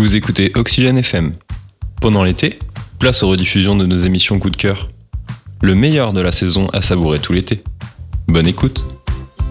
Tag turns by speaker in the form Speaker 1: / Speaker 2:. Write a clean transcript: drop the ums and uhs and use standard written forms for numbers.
Speaker 1: Vous écoutez Oxygène FM. Pendant l'été, place aux rediffusions de nos émissions coup de cœur. Le meilleur de la saison à savourer tout l'été. Bonne écoute.